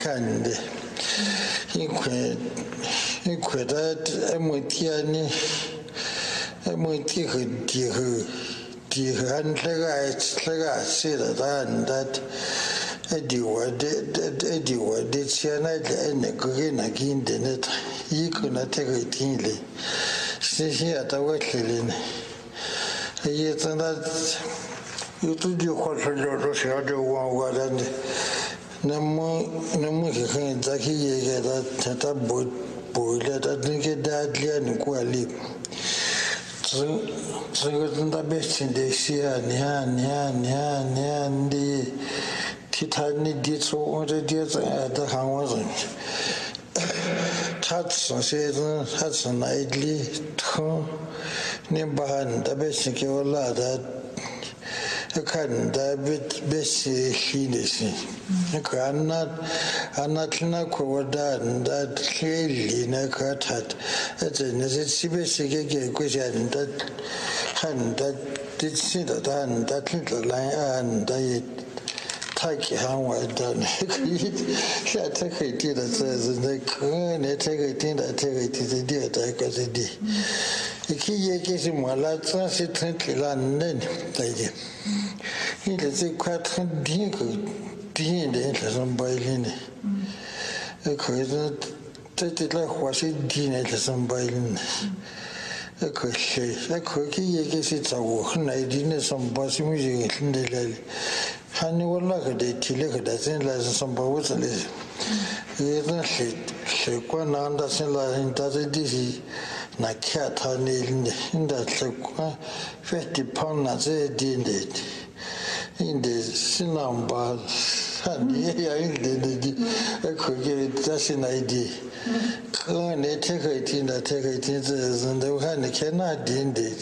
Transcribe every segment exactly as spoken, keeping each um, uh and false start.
看的，一块一块的，一亩地呢，一亩地和地和地和俺那个那个谁的他那，一地我的一地我的钱那的那个给那给的那他，一个那这个地里，现在到我这里呢，也真的有自己花钱了，都是要这往我的呢。那么，那么去看，咱去也给他，他他不不了，他那个大连的管理，这这个人他别现在写啊，你看，你看，你看，你看的，替他你的错，我这的怎样？他看我人，他吃些子，他吃哪里疼？你把他别先给我拉他。看他别别写新的事，那个俺那俺那听那块我da那天里那个他，呃真的是特别是个个国家人的，看他的现在他他听着来啊，他也他给俺我的那个，现在可以听的这是那个那这个听的这个听的第二代个是的。कि ये किसी माला से थन किला नहीं ताइजे ये जैसे क्या थन दिए को दिए नहीं लसन बाइली ने कोई तो तो तो ख्वाशी दिए नहीं लसन बाइली ने कोई से कोई कि ये किसी चावो नहीं दिए संबासी मुझे नहीं ले हानि वाला कदे चिले कदे से लासन संबावो चले ये तो से से को नांदा से लासन ताजे दिसी那看他那那那这个非得碰那这点的，因的是那把，你也要因的那的，可以这是那的，可能你这个听的这个听这人都看你看那点的，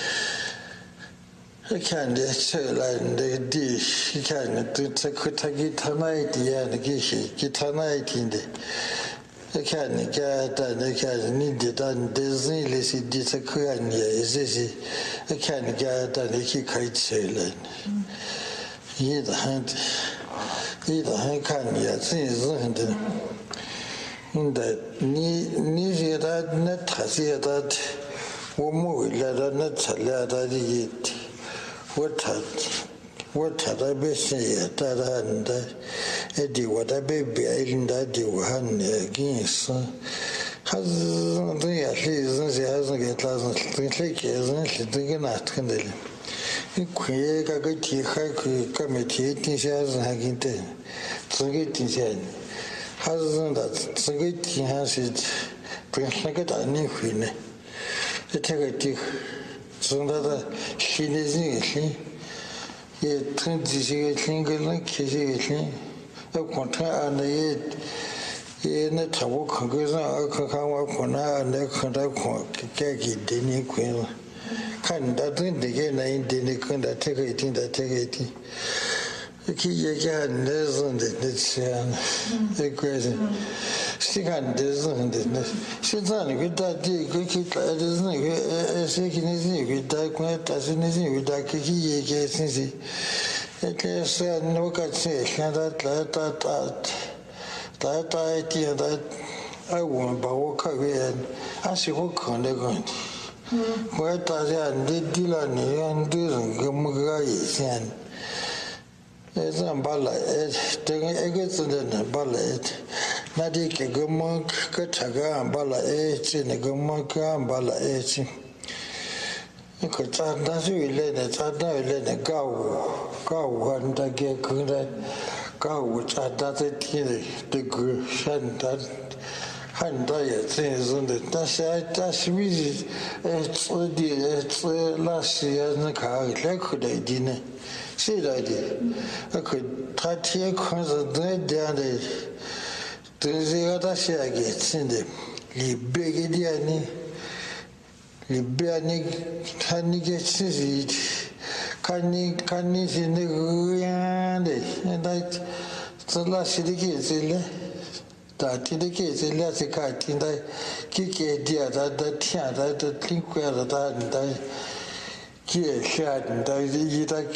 看的出来那个的，看的都这个他给他那一点那个是给他那一点的。看你看，但你看你的，但你人类是的，这可爱你也是是，看你看，但你去开车了，一的很，一的很看你啊，真是很的，嗯的，你你现在那他现在，我们回来了，那他俩他的也，我他。我他那边是也他他很的，哎，的我那边别人的的我很的，跟是，还是这也是人些还是给他是，这些给人是这个哪听的了？你看一个个题还可以，个每天底下人还给的，这个底下，还是人的这个题还是，不像那个大年会呢，这个题，真的的新的人也是。也听这些个听个人看些个听，要光听俺那也也那他我看个人，我看看我看那俺那看他看该给的你看了，看他真的给那一点的看他这个一听他这个一听，去也给俺那人的那钱，那关系。是看的人的那，现在那个大地，个去大的人个，呃呃，谁去那人个大官，但是那人个大去去也个真是，那个是我感觉现在大大大大大一点的，哎，我们把我看个，还是我看那个，我大家你地了你看对人个么个意见。哎，咱把来，这个一个字的呢，把来，那的这个么个这个俺把来，这那个么个俺把来，这，你可咱那是为了呢，咱那为了呢搞我，搞我俺大家可能搞我咱那在天的这个山咱。很多也真是的，但是但是为是，呃，吃的吃那些那看来可来的呢，谁来的？那可他天空是那点的，都是要他写给真的，里边个点呢，里边呢，他那个其实，看你看你是那个样的，那这那些的给谁嘞？大天的给这两是看天的，给给点的的天的的挺快的的的，给下的的一的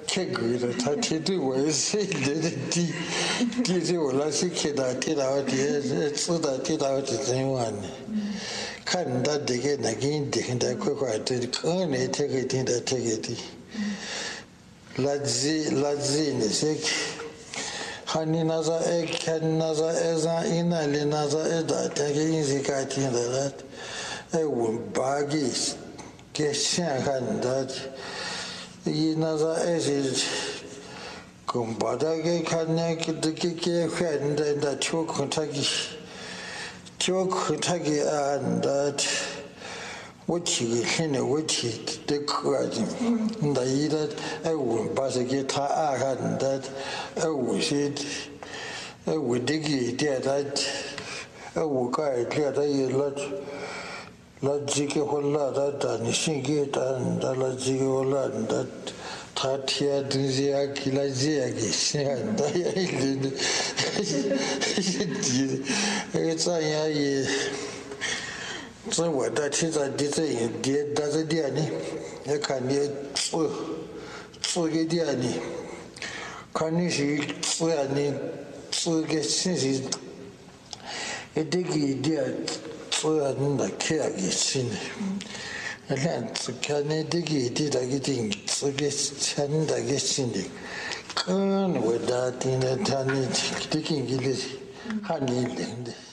개그를 다 뒤도 세 뒤 뒤에 올라서 기다 뒤다 뒤에 쓰다 뒤다 뒤에 간다 되게 나긴 되는데 그거한테 큰애 되게 된다 되게 돼 라지 라지는 색 한이나자 에켄나자 에자 이날리나자 에다 되게 인식하tin다 에운 바기 개시한다 이나자 에지 kumbatage kanya kidike kwenda nda chokutagi chokutagi anda wuchi hine wuchi de kwaji nda ida ewu basage ta aganda ewu shit ewu digi dia that ewu kai dia da yela la jike holla da ni shinge da la jike holla da Tatia Duzia Kilazia Gishan, it's a yay. So, what that is, I did say, dear does a diani, a candy, Tsugediani. Can you see Tsuyani, Tsugesin? A diggy dear Tsuyan the Kiagis. Canadian did a getting so gets and I guess in the con with that in a tiny taking honey.